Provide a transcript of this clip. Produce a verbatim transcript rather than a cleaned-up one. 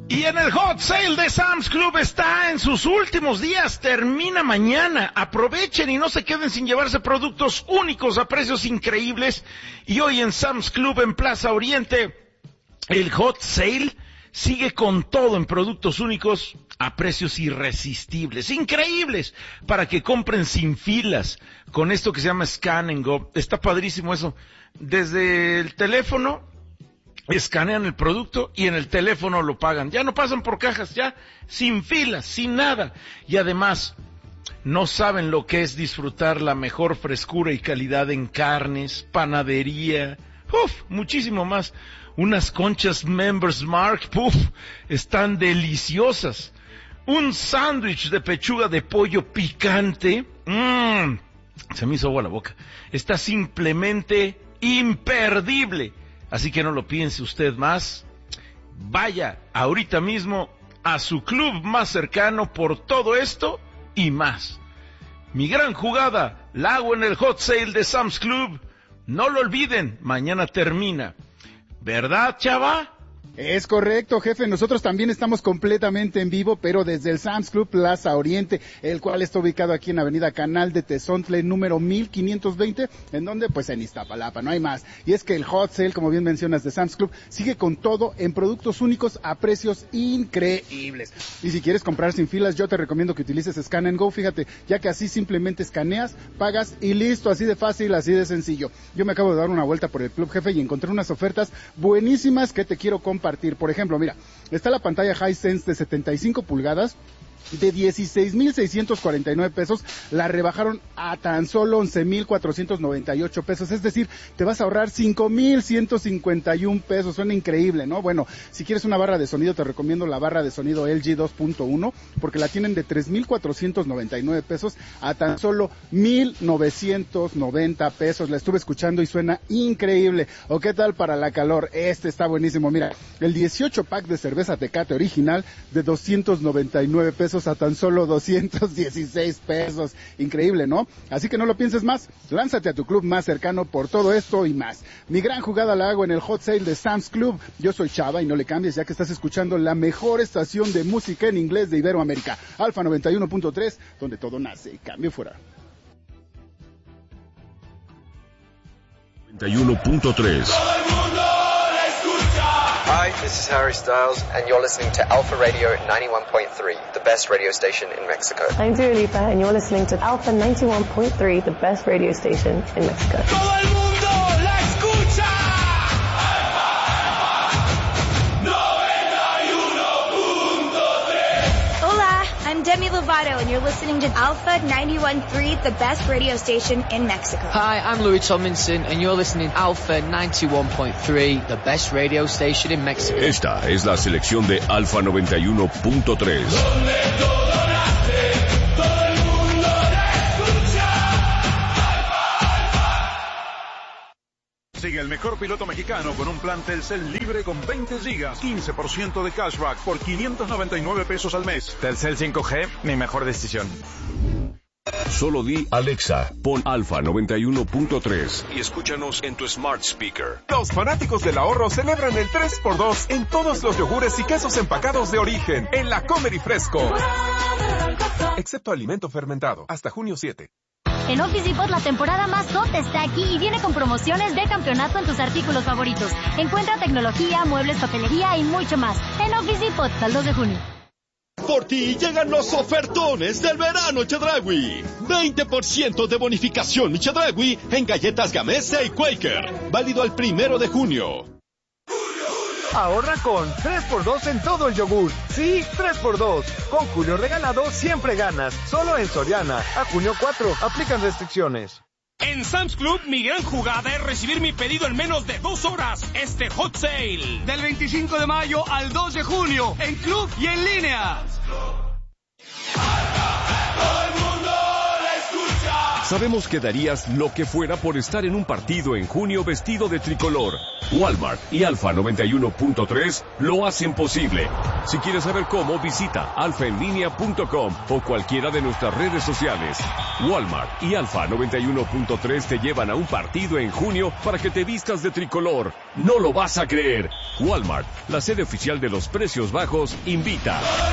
Y en el Hot Sale de Sam's Club está en sus últimos días, termina mañana. Aprovechen y no se queden sin llevarse productos únicos a precios increíbles. Y hoy en Sam's Club en Plaza Oriente, el Hot Sale sigue con todo en productos únicos a precios irresistibles, increíbles, para que compren sin filas con esto que se llama Scan and Go. Está padrísimo eso. Desde el teléfono escanean el producto y en el teléfono lo pagan. Ya no pasan por cajas, ya sin filas, sin nada. Y además, no saben lo que es disfrutar la mejor frescura y calidad en carnes, panadería, uf, muchísimo más. Unas conchas Members Mark, puf, están deliciosas. Un sándwich de pechuga de pollo picante, mmm, se me hizo agua la boca. Está simplemente imperdible. Así que no lo piense usted más. Vaya ahorita mismo a su club más cercano por todo esto y más. Mi gran jugada la hago en el Hot Sale de Sam's Club. No lo olviden, mañana termina. ¿Verdad, chava? Es correcto, jefe. Nosotros también estamos completamente en vivo, pero desde el Sam's Club Plaza Oriente, el cual está ubicado aquí en Avenida Canal de Tezontle, número mil quinientos veinte, en donde, pues en Iztapalapa, no hay más. Y es que el Hot Sale, como bien mencionas, de Sam's Club, sigue con todo en productos únicos a precios increíbles. Y si quieres comprar sin filas, yo te recomiendo que utilices Scan and Go, fíjate, ya que así simplemente escaneas, pagas y listo, así de fácil, así de sencillo. Yo me acabo de dar una vuelta por el club, jefe, y encontré unas ofertas buenísimas que te quiero compartir. Por ejemplo, mira, está la pantalla Hisense de setenta y cinco pulgadas de dieciséis mil seiscientos cuarenta y nueve pesos, la rebajaron a tan solo once mil cuatrocientos noventa y ocho pesos, es decir, te vas a ahorrar cinco mil ciento cincuenta y uno pesos, suena increíble, ¿no? Bueno, si quieres una barra de sonido, te recomiendo la barra de sonido L G dos punto uno, porque la tienen de tres mil cuatrocientos noventa y nueve pesos a tan solo mil novecientos noventa pesos, la estuve escuchando y suena increíble. ¿O qué tal para la calor? Este está buenísimo, mira, el dieciocho pack de cerveza Tecate original de doscientos noventa y nueve pesos a tan solo doscientos dieciséis pesos. Increíble, ¿no? Así que no lo pienses más, lánzate a tu club más cercano por todo esto y más. Mi gran jugada la hago en el Hot Sale de Sam's Club. Yo soy Chava y no le cambies, ya que estás escuchando la mejor estación de música en inglés de Iberoamérica, Alfa noventa y uno punto tres, donde todo nace y cambio fuera. noventa y uno punto tres. Hi, this is Harry Styles, and you're listening to Alpha Radio ninety-one point three, the best radio station in Mexico. I'm Dua Lipa, and you're listening to Alpha ninety-one point three, the best radio station in Mexico. ¡Todo el mundo la escucha! noventa y uno punto tres. Hola, I'm Demi Lovato, and you're listening to Alpha ninety-one point three, the best radio station in Mexico. Hi, I'm Louis Tomlinson, and you're listening to Alpha ninety-one point three, the best radio station in Mexico. Esta es la selección de Alfa noventa y uno punto tres. Donde todo nace, todo el mundo la escucha. Alfa, Alfa. Sigue el mejor piloto mexicano con un plan Telcel libre con veinte gigas, quince por ciento de cashback por quinientos noventa y nueve pesos al mes. Telcel cinco G, mi mejor decisión. Solo di Alexa, pon Alfa noventa y uno punto tres y escúchanos en tu smart speaker. Los fanáticos del ahorro celebran el tres por dos en todos los yogures y quesos empacados de origen en la Comer y Fresco. Excepto alimento fermentado, hasta junio siete. En Office Depot la temporada más hot está aquí y viene con promociones de campeonato en tus artículos favoritos. Encuentra tecnología, muebles, papelería y mucho más. En Office Depot, al dos de junio. Por ti llegan los ofertones del verano Chedraui. veinte por ciento de bonificación Chedraui en galletas Gamesa y Quaker. Válido al primero de junio. Ahorra con tres por dos en todo el yogur. Sí, tres por dos. Con Julio Regalado siempre ganas. Solo en Soriana. A junio cuatro. Aplican restricciones. En Sam's Club, mi gran jugada es recibir mi pedido en menos de dos horas. Este Hot Sale. Del veinticinco de mayo al dos de junio. En club y en línea. Todo el mundo la escucha. Sabemos que darías lo que fuera por estar en un partido en junio vestido de tricolor. Walmart y Alfa noventa y uno punto tres lo hacen posible. Si quieres saber cómo, visita alfa en línea punto com o cualquiera de nuestras redes sociales. Walmart y Alfa noventa y uno punto tres te llevan a un partido en junio para que te vistas de tricolor. No lo vas a creer. Walmart, la sede oficial de los precios bajos, invita.